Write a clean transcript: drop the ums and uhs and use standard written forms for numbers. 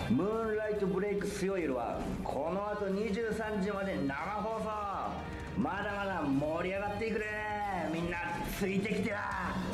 ムーンライトブレイク強い夜はこの後23時まで生放送。まだまだ盛り上がっていくね。みんなついてきてな。